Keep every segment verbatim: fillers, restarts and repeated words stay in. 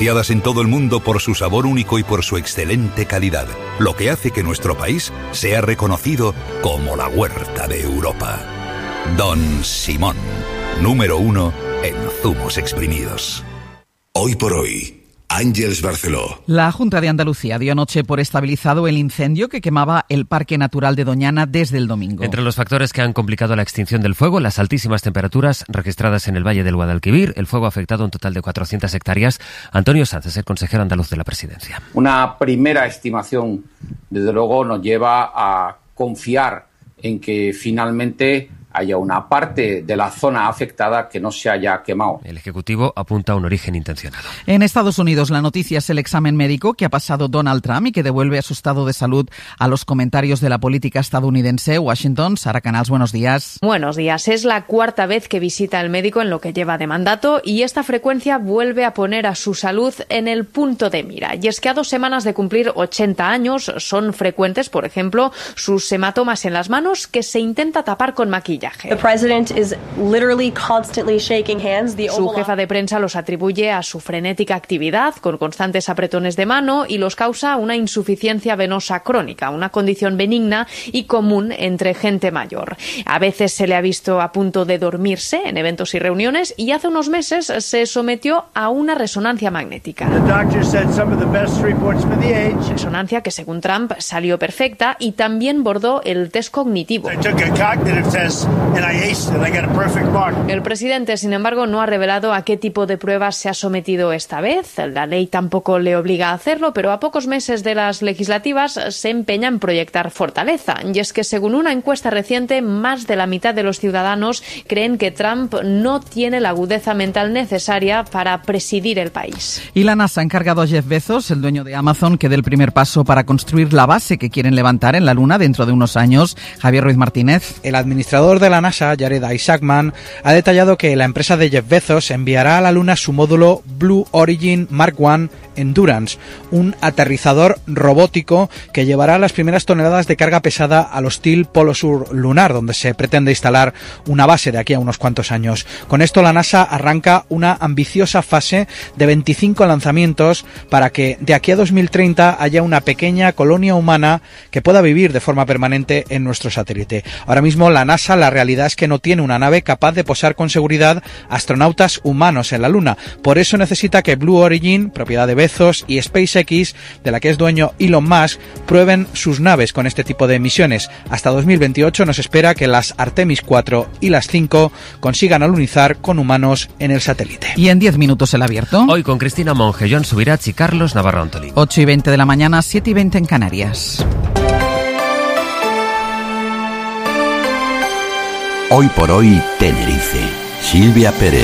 apreciadas en todo el mundo por su sabor único y por su excelente calidad, lo que hace que nuestro país sea reconocido como la huerta de Europa. Don Simón, número uno en zumos exprimidos. Hoy por hoy, Ángeles Barceló. La Junta de Andalucía dio anoche por estabilizado el incendio que quemaba el Parque Natural de Doñana desde el domingo. Entre los factores que han complicado la extinción del fuego, las altísimas temperaturas registradas en el Valle del Guadalquivir, el fuego ha afectado un total de cuatrocientas hectáreas. Antonio Sanz es el consejero andaluz de la Presidencia. Una primera estimación, desde luego, nos lleva a confiar en que finalmente haya una parte de la zona afectada que no se haya quemado. El Ejecutivo apunta a un origen intencionado. En Estados Unidos, la noticia es el examen médico que ha pasado Donald Trump y que devuelve a su estado de salud a los comentarios de la política estadounidense. Washington, Sara Canals, buenos días. Buenos días. Es la cuarta vez que visita al médico en lo que lleva de mandato y esta frecuencia vuelve a poner a su salud en el punto de mira. Y es que a dos semanas de cumplir ochenta años son frecuentes, por ejemplo, sus hematomas en las manos que se intenta tapar con maquillaje. The president is literally constantly shaking hands. The Su jefa de prensa los atribuye a su frenética actividad, con constantes apretones de mano, y los causa una insuficiencia venosa crónica, una condición benigna y común entre gente mayor. A veces se le ha visto a punto de dormirse en eventos y reuniones y hace unos meses se sometió a una resonancia magnética. Resonancia que, según Trump, salió perfecta y también bordó el test cognitivo. El presidente, sin embargo, no ha revelado a qué tipo de pruebas se ha sometido esta vez. La ley tampoco le obliga a hacerlo, pero a pocos meses de las legislativas se empeña en proyectar fortaleza. Y es que, según una encuesta reciente, más de la mitad de los ciudadanos creen que Trump no tiene la agudeza mental necesaria para presidir el país. Y la NASA ha encargado a Jeff Bezos, el dueño de Amazon, que dé el primer paso para construir la base que quieren levantar en la Luna dentro de unos años. Javier Ruiz Martínez. El administrador de la NASA, Jared Isaacman, ha detallado que la empresa de Jeff Bezos enviará a la Luna su módulo Blue Origin Mark uno Endurance, un aterrizador robótico que llevará las primeras toneladas de carga pesada al hostil Polo Sur lunar, donde se pretende instalar una base de aquí a unos cuantos años. Con esto la NASA arranca una ambiciosa fase de veinticinco lanzamientos para que de aquí a dos mil treinta haya una pequeña colonia humana que pueda vivir de forma permanente en nuestro satélite. Ahora mismo la NASA, la realidad es que no tiene una nave capaz de posar con seguridad astronautas humanos en la Luna. Por eso necesita que Blue Origin, propiedad de Bezos, y SpaceX, de la que es dueño Elon Musk, prueben sus naves con este tipo de misiones. Hasta dos mil veintiocho nos espera que las Artemis cuatro y las cinco consigan alunizar con humanos en el satélite. Y en diez minutos el abierto. Hoy con Cristina Monge, Joan Subirats y Carlos Navarro Antolín. ocho y veinte de la mañana, siete y veinte en Canarias. Hoy por hoy, Tenerife. Silvia Pérez.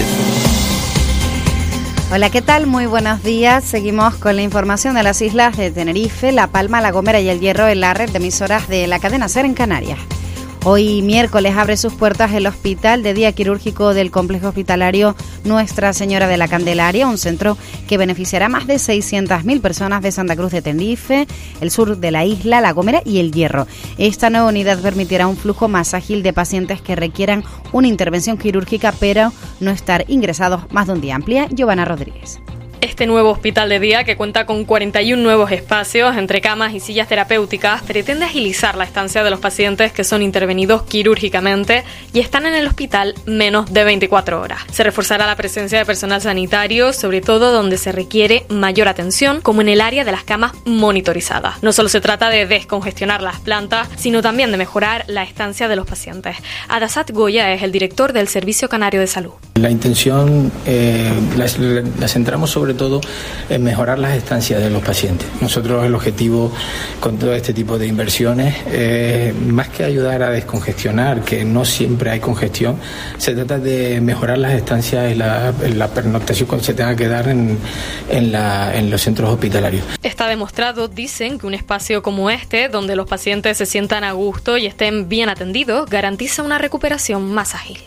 Hola, ¿qué tal? Muy buenos días. Seguimos con la información de las islas de Tenerife, La Palma, La Gomera y El Hierro en la red de emisoras de la cadena SER en Canarias. Hoy miércoles abre sus puertas el Hospital de Día Quirúrgico del Complejo Hospitalario Nuestra Señora de la Candelaria, un centro que beneficiará a más de seiscientas mil personas de Santa Cruz de Tenerife, el sur de la isla, La Gomera y El Hierro. Esta nueva unidad permitirá un flujo más ágil de pacientes que requieran una intervención quirúrgica, pero no estar ingresados más de un día. Amplía Giovanna Rodríguez. Este nuevo hospital de día, que cuenta con cuarenta y uno nuevos espacios entre camas y sillas terapéuticas, pretende agilizar la estancia de los pacientes que son intervenidos quirúrgicamente y están en el hospital menos de veinticuatro horas. Se reforzará la presencia de personal sanitario, sobre todo donde se requiere mayor atención, como en el área de las camas monitorizadas. No solo se trata de descongestionar las plantas, sino también de mejorar la estancia de los pacientes. Adasat Goya es el director del Servicio Canario de Salud. La intención eh, la, la centramos sobre todo en mejorar las estancias de los pacientes. Nosotros el objetivo con todo este tipo de inversiones, eh, más que ayudar a descongestionar, que no siempre hay congestión, se trata de mejorar las estancias y la, la pernoctación cuando se tenga que dar en, en, la, en los centros hospitalarios. Está demostrado, dicen, que un espacio como este, donde los pacientes se sientan a gusto y estén bien atendidos, garantiza una recuperación más ágil.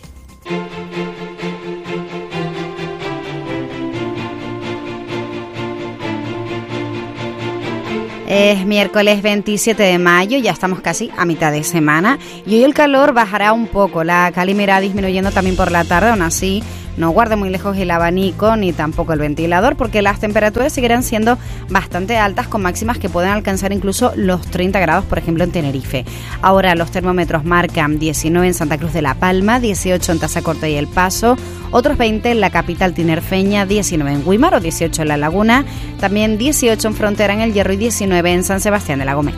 Es miércoles veintisiete de mayo, ya estamos casi a mitad de semana y hoy el calor bajará un poco, la calima irá disminuyendo también por la tarde, aún así no guarde muy lejos el abanico ni tampoco el ventilador, porque las temperaturas seguirán siendo bastante altas, con máximas que pueden alcanzar incluso los treinta grados, por ejemplo, en Tenerife. Ahora los termómetros marcan diecinueve en Santa Cruz de la Palma, dieciocho en Tazacorte y El Paso, otros veinte en la capital tinerfeña, diecinueve en Güímar o dieciocho en La Laguna, también dieciocho en Frontera, en El Hierro, y diecinueve en San Sebastián de la Gomera.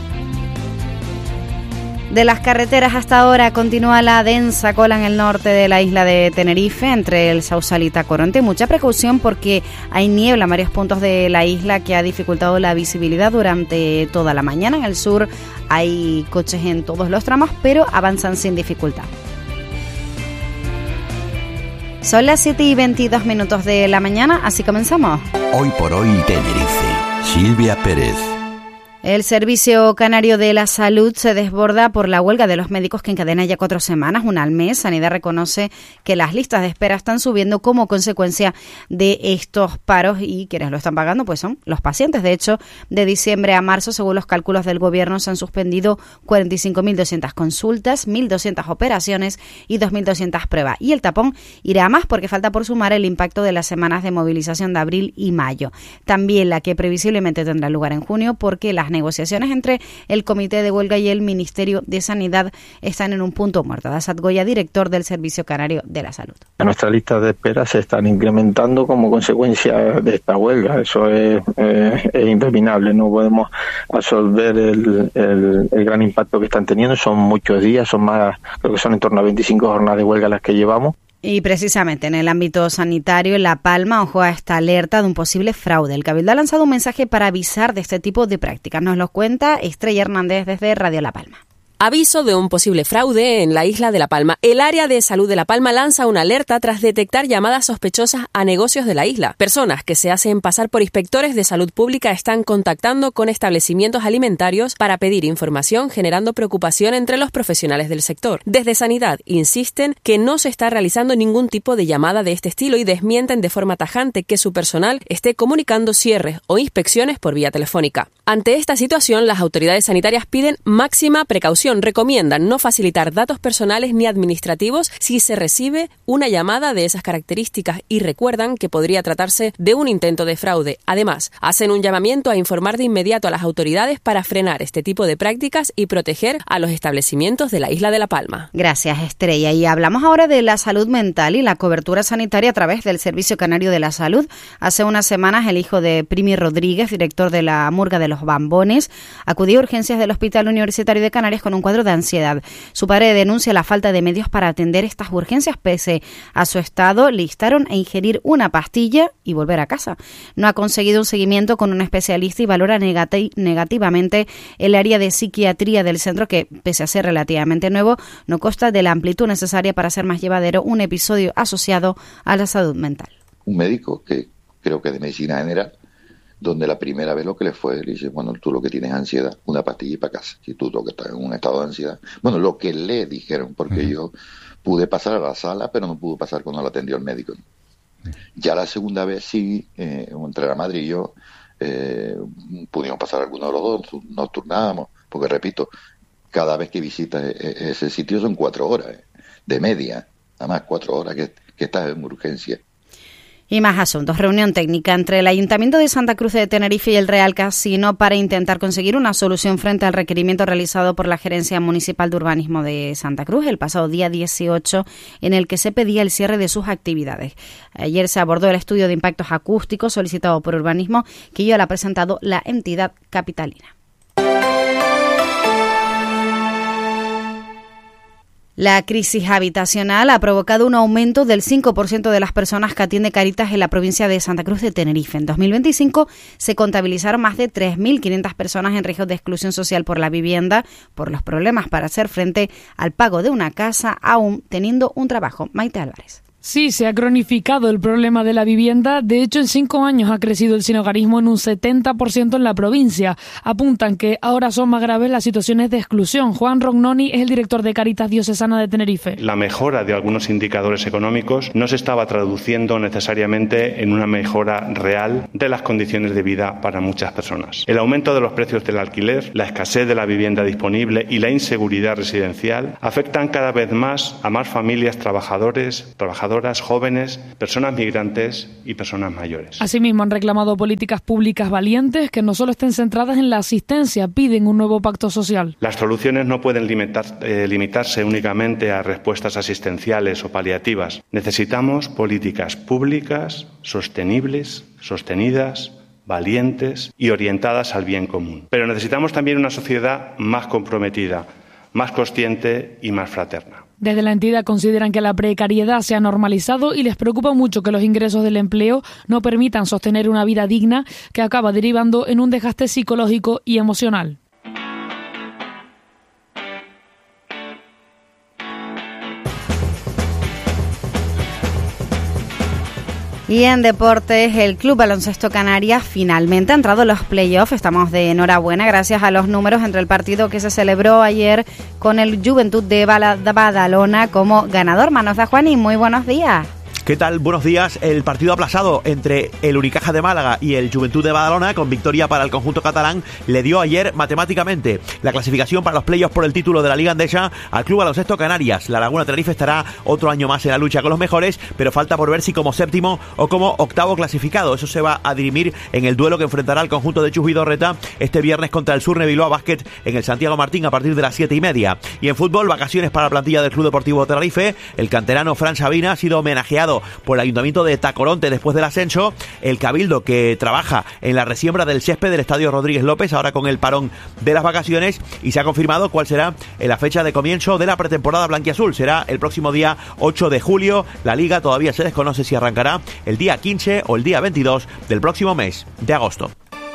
De las carreteras hasta ahora continúa la densa cola en el norte de la isla de Tenerife, entre el Sausal y Tacoronte. Mucha precaución porque hay niebla en varios puntos de la isla que ha dificultado la visibilidad durante toda la mañana. En el sur hay coches en todos los tramos, pero avanzan sin dificultad. Son las siete y veintidós minutos de la mañana, así comenzamos. Hoy por hoy Tenerife. Silvia Pérez. El Servicio Canario de la Salud se desborda por la huelga de los médicos que encadena ya cuatro semanas, una al mes. Sanidad reconoce que las listas de espera están subiendo como consecuencia de estos paros y quienes lo están pagando pues son los pacientes. De hecho, de diciembre a marzo, según los cálculos del Gobierno, se han suspendido cuarenta y cinco mil doscientas consultas, mil doscientas operaciones y dos mil doscientas pruebas. Y el tapón irá a más porque falta por sumar el impacto de las semanas de movilización de abril y mayo. También la que previsiblemente tendrá lugar en junio, porque las negociaciones entre el Comité de Huelga y el Ministerio de Sanidad están en un punto muerto. Dasat Goya, director del Servicio Canario de la Salud. Nuestras listas de espera se están incrementando como consecuencia de esta huelga. Eso es, eh, es impepinable. No podemos absorber el, el, el gran impacto que están teniendo. Son muchos días, son más, creo que son en torno a veinticinco jornadas de huelga las que llevamos. Y precisamente en el ámbito sanitario, en La Palma, ojo a esta alerta de un posible fraude. El Cabildo ha lanzado un mensaje para avisar de este tipo de prácticas. Nos lo cuenta Estrella Hernández desde Radio La Palma. Aviso de un posible fraude en la isla de La Palma. El área de salud de La Palma lanza una alerta tras detectar llamadas sospechosas a negocios de la isla. Personas que se hacen pasar por inspectores de salud pública están contactando con establecimientos alimentarios para pedir información, generando preocupación entre los profesionales del sector. Desde Sanidad insisten que no se está realizando ningún tipo de llamada de este estilo y desmienten de forma tajante que su personal esté comunicando cierres o inspecciones por vía telefónica. Ante esta situación, las autoridades sanitarias piden máxima precaución. Recomiendan no facilitar datos personales ni administrativos si se recibe una llamada de esas características y recuerdan que podría tratarse de un intento de fraude. Además, hacen un llamamiento a informar de inmediato a las autoridades para frenar este tipo de prácticas y proteger a los establecimientos de la isla de La Palma. Gracias, Estrella. Y hablamos ahora de la salud mental y la cobertura sanitaria a través del Servicio Canario de la Salud. Hace unas semanas, el hijo de Primi Rodríguez, director de la Murga de los Bambones, acudió a urgencias del Hospital Universitario de Canarias con un cuadro de ansiedad. Su padre denuncia la falta de medios para atender estas urgencias. Pese a su estado, le instaron a ingerir una pastilla y volver a casa. No ha conseguido un seguimiento con un especialista y valora negati- negativamente el área de psiquiatría del centro, que, pese a ser relativamente nuevo, no consta de la amplitud necesaria para hacer más llevadero un episodio asociado a la salud mental. Un médico que creo que de medicina general, donde la primera vez lo que le fue, le dice, bueno, tú lo que tienes es ansiedad, una pastilla y para casa. Si tú lo que estás en un estado de ansiedad. Bueno, lo que le dijeron, porque uh-huh. yo pude pasar a la sala, pero no pude pasar cuando lo atendió el médico. Uh-huh. Ya la segunda vez sí, eh, entre la madre y yo, eh, pudimos pasar alguno de los dos, nos turnábamos, porque repito, cada vez que visitas ese sitio son cuatro horas, eh, de media, nada más cuatro horas que, que estás en urgencia. Y más asuntos. Reunión técnica entre el Ayuntamiento de Santa Cruz de Tenerife y el Real Casino para intentar conseguir una solución frente al requerimiento realizado por la Gerencia Municipal de Urbanismo de Santa Cruz el pasado día dieciocho, en el que se pedía el cierre de sus actividades. Ayer se abordó el estudio de impactos acústicos solicitado por Urbanismo, que ya lo ha presentado la entidad capitalina. La crisis habitacional ha provocado un aumento del cinco por ciento de las personas que atiende Cáritas en la provincia de Santa Cruz de Tenerife. En dos mil veinticinco se contabilizaron más de tres mil quinientas personas en riesgo de exclusión social por la vivienda, por los problemas para hacer frente al pago de una casa, aún teniendo un trabajo. Maite Álvarez. Sí, se ha cronificado el problema de la vivienda. De hecho, en cinco años ha crecido el sinhogarismo en un setenta por ciento en la provincia. Apuntan que ahora son más graves las situaciones de exclusión. Juan Rognoni es el director de Cáritas Diocesana de Tenerife. La mejora de algunos indicadores económicos no se estaba traduciendo necesariamente en una mejora real de las condiciones de vida para muchas personas. El aumento de los precios del alquiler, la escasez de la vivienda disponible y la inseguridad residencial afectan cada vez más a más familias trabajadores, trabajadores trabajadoras, jóvenes, personas migrantes y personas mayores. Asimismo, han reclamado políticas públicas valientes que no solo estén centradas en la asistencia, piden un nuevo pacto social. Las soluciones no pueden limitar, eh, limitarse únicamente a respuestas asistenciales o paliativas. Necesitamos políticas públicas, sostenibles, sostenidas, valientes y orientadas al bien común. Pero necesitamos también una sociedad más comprometida, más consciente y más fraterna. Desde la entidad consideran que la precariedad se ha normalizado y les preocupa mucho que los ingresos del empleo no permitan sostener una vida digna que acaba derivando en un desgaste psicológico y emocional. Y en deportes, el Club Baloncesto Canarias finalmente ha entrado en los playoffs. Estamos de enhorabuena gracias a los números entre el partido que se celebró ayer con el Juventud de Badalona como ganador. Manos da Juani, muy buenos días. ¿Qué tal? Buenos días. El partido aplazado entre el Unicaja de Málaga y el Juventud de Badalona, con victoria para el conjunto catalán, le dio ayer matemáticamente la clasificación para los playoffs por el título de la Liga Andesa al Club Baloncesto Canarias. La Laguna Tenerife estará otro año más en la lucha con los mejores, pero falta por ver si como séptimo o como octavo clasificado. Eso se va a dirimir en el duelo que enfrentará el conjunto de Chus Vidorreta este viernes contra el Surne Bilbao Basket en el Santiago Martín a partir de las siete y media. Y en fútbol, vacaciones para la plantilla del Club Deportivo Tenerife. El canterano Fran Sabina ha sido homenajeado por el Ayuntamiento de Tacoronte después del ascenso. El Cabildo, que trabaja en la resiembra del césped del Estadio Rodríguez López, ahora con el parón de las vacaciones, y se ha confirmado cuál será la fecha de comienzo de la pretemporada blanquiazul. Será el próximo día ocho de julio. La Liga todavía se desconoce si arrancará el día quince o el día veintidós del próximo mes de agosto.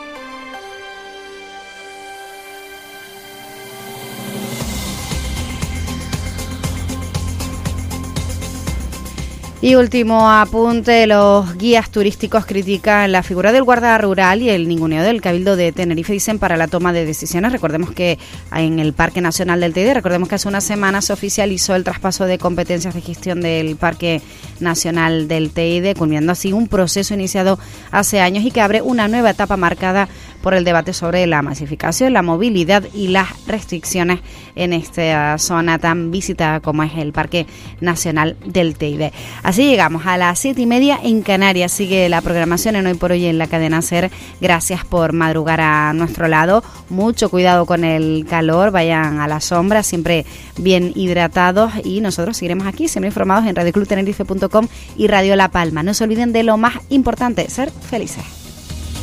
Y último apunte, los guías turísticos critican la figura del guarda rural y el ninguneo del Cabildo de Tenerife, dicen, para la toma de decisiones. Recordemos que en el Parque Nacional del Teide, recordemos que hace una semana se oficializó el traspaso de competencias de gestión del Parque Nacional del Teide, culminando así un proceso iniciado hace años y que abre una nueva etapa marcada por el debate sobre la masificación, la movilidad y las restricciones en esta zona tan visitada como es el Parque Nacional del Teide. Así llegamos a las siete y media en Canarias. Sigue la programación en Hoy por Hoy en la cadena SER. Gracias por madrugar a nuestro lado. Mucho cuidado con el calor. Vayan a la sombra, siempre bien hidratados. Y nosotros seguiremos aquí, siempre informados en radio club tenerife punto com y Radio La Palma. No se olviden de lo más importante, ser felices.